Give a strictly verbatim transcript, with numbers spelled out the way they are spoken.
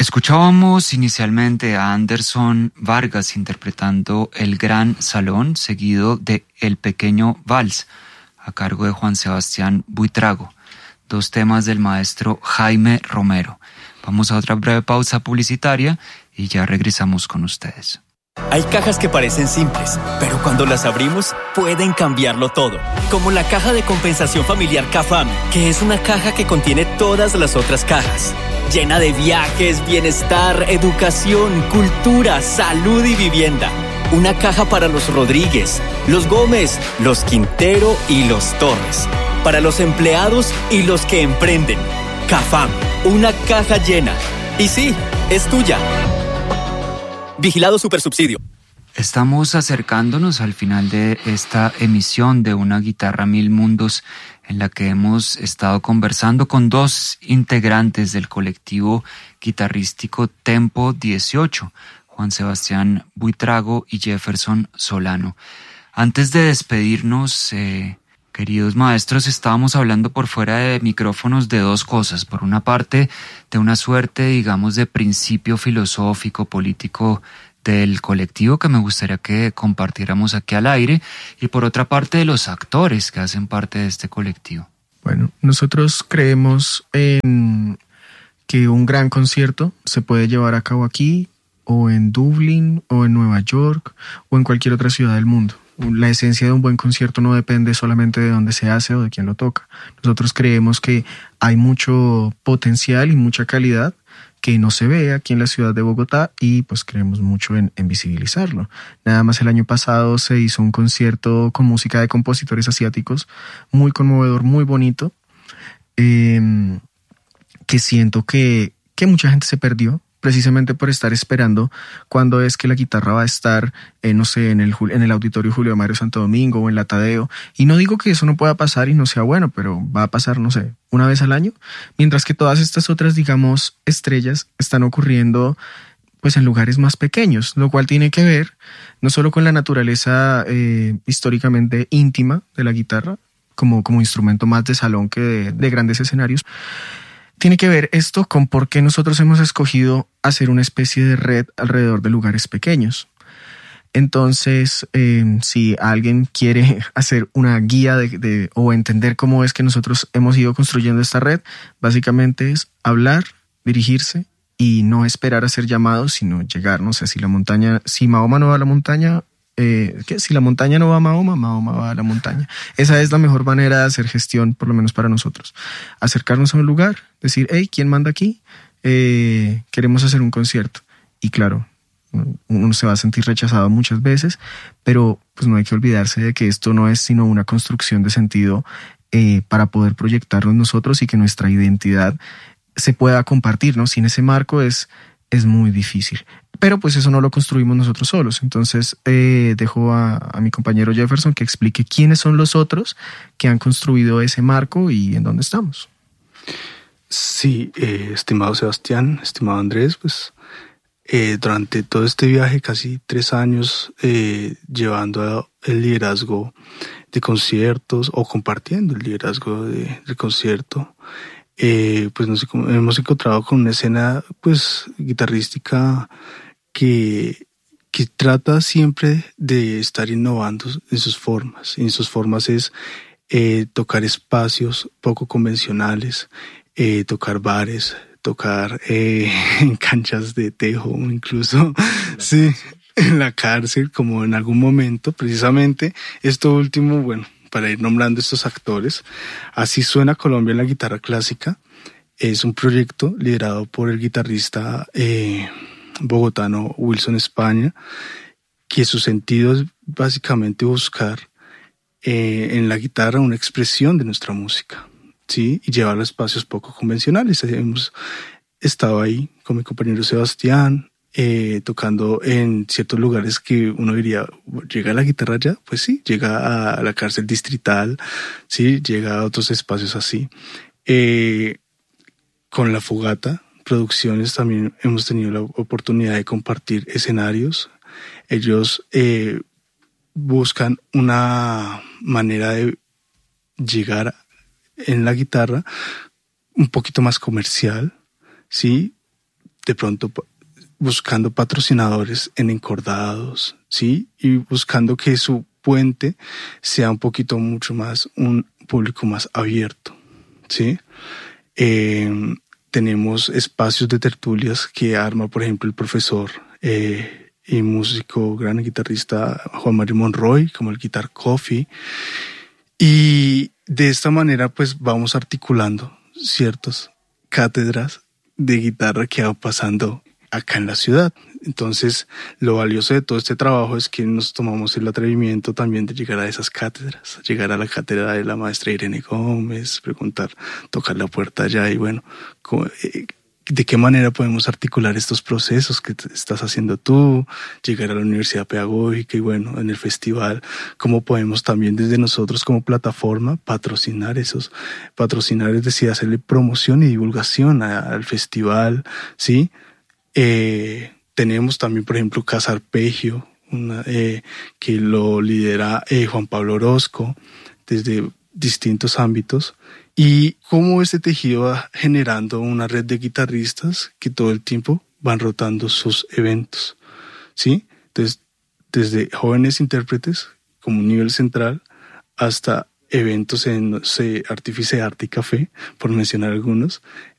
Escuchábamos inicialmente a Anderson Vargas interpretando El Gran Salón, seguido de El Pequeño Vals, a cargo de Juan Sebastián Buitrago, dos temas del maestro Jaime Romero. Vamos a otra breve pausa publicitaria y ya regresamos con ustedes. Hay cajas que parecen simples, pero cuando las abrimos pueden cambiarlo todo. Como la caja de compensación familiar CAFAM, que es una caja que contiene todas las otras cajas. Llena de viajes, bienestar, educación, cultura, salud y vivienda. Una caja para los Rodríguez, los Gómez, los Quintero y los Torres. Para los empleados y los que emprenden. CAFAM, una caja llena. Y sí, es tuya. Vigilado Supersubsidio. Estamos acercándonos al final de esta emisión de Una Guitarra Mil Mundos, en la que hemos estado conversando con dos integrantes del colectivo guitarrístico Tempo dieciocho, Juan Sebastián Buitrago y Jefferson Solano. Antes de despedirnos, eh, queridos maestros, estábamos hablando por fuera de micrófonos de dos cosas. Por una parte, de una suerte, digamos, de principio filosófico, político del colectivo que me gustaría que compartiéramos aquí al aire, y por otra parte de los actores que hacen parte de este colectivo. Bueno, nosotros creemos en que un gran concierto se puede llevar a cabo aquí, o en Dublín, o en Nueva York, o en cualquier otra ciudad del mundo. La esencia de un buen concierto no depende solamente de dónde se hace o de quién lo toca. Nosotros creemos que hay mucho potencial y mucha calidad que no se ve aquí en la ciudad de Bogotá, y pues creemos mucho en, en visibilizarlo. Nada más el año pasado se hizo un concierto con música de compositores asiáticos, muy conmovedor, muy bonito, eh, que siento que, que mucha gente se perdió, precisamente por estar esperando cuándo es que la guitarra va a estar, eh, no sé, en el, en el Auditorio Julio Mario Santo Domingo o en la Tadeo. Y no digo que eso no pueda pasar y no sea bueno, pero va a pasar, no sé, una vez al año. Mientras que todas estas otras, digamos, estrellas están ocurriendo pues en lugares más pequeños, lo cual tiene que ver no solo con la naturaleza eh, históricamente íntima de la guitarra, como, como instrumento más de salón que de, de grandes escenarios. Tiene que ver esto con por qué nosotros hemos escogido hacer una especie de red alrededor de lugares pequeños. Entonces, eh, si alguien quiere hacer una guía de, de, o entender cómo es que nosotros hemos ido construyendo esta red, básicamente es hablar, dirigirse y no esperar a ser llamados, sino llegar. No sé, si la montaña, si Mahoma no va a la montaña, Eh, ¿qué? Si la montaña no va a Mahoma, Mahoma va a la montaña. Esa es la mejor manera de hacer gestión, por lo menos para nosotros. Acercarnos a un lugar, decir, hey, ¿quién manda aquí? Eh, queremos hacer un concierto. Y claro, uno se va a sentir rechazado muchas veces, pero pues no hay que olvidarse de que esto no es sino una construcción de sentido eh, para poder proyectarnos nosotros y que nuestra identidad se pueda compartir, ¿no? Sin ese marco es, es muy difícil. Pero pues eso no lo construimos nosotros solos. Entonces eh, dejo a, a mi compañero Jefferson que explique quiénes son los otros que han construido ese marco y en dónde estamos. Sí, eh, estimado Sebastián, estimado Andrés, pues eh, durante todo este viaje, casi tres años, eh, llevando el liderazgo de conciertos o compartiendo el liderazgo de, del concierto, eh, pues nos hemos encontrado con una escena pues guitarrística que, que trata siempre de estar innovando en sus formas. En sus formas es eh, tocar espacios poco convencionales, eh, tocar bares, tocar eh, en canchas de tejo, incluso, sí, en la cárcel, como en algún momento. Precisamente esto último, bueno, para ir nombrando estos actores, Así Suena Colombia en la Guitarra Clásica, es un proyecto liderado por el guitarrista eh, bogotano Wilson España, que su sentido es básicamente buscar eh, en la guitarra una expresión de nuestra música, ¿sí? Y llevarla a espacios poco convencionales. Hemos estado ahí con mi compañero Sebastián, eh, tocando en ciertos lugares que uno diría, ¿llega la guitarra ya? Pues sí, llega a la cárcel distrital, sí, llega a otros espacios así. Eh, con La Fogata Producciones también hemos tenido la oportunidad de compartir escenarios. Ellos eh, buscan una manera de llegar en la guitarra un poquito más comercial, ¿sí? de pronto buscando patrocinadores en encordados, ¿sí? Y buscando que su puente sea un poquito mucho más, un público más abierto, ¿sí? Eh, tenemos espacios de tertulias que arma, por ejemplo, el profesor eh, y músico, gran guitarrista Juan Mario Monroy, como el Guitar Coffee. Y de esta manera, pues, vamos articulando ciertas cátedras de guitarra que va pasando acá en la ciudad. Entonces, lo valioso de todo este trabajo es que nos tomamos el atrevimiento también de llegar a esas cátedras, llegar a la cátedra de la maestra Irene Gómez, preguntar, tocar la puerta allá y bueno, ¿de qué manera podemos articular estos procesos que estás haciendo tú? Llegar a la Universidad Pedagógica y bueno, en el festival, ¿cómo podemos también desde nosotros como plataforma patrocinar esos? Patrocinar, es decir, hacerle promoción y divulgación a, al festival, ¿sí? Eh, tenemos también, por ejemplo, Casa Arpegio, una, eh, que lo lidera eh, Juan Pablo Orozco desde distintos ámbitos. Y cómo este tejido va generando una red de guitarristas que todo el tiempo van rotando sus eventos, ¿sí? Entonces, desde jóvenes intérpretes como un nivel central hasta eventos en, no sé, Artífice Arte y Café, por mencionar algunos,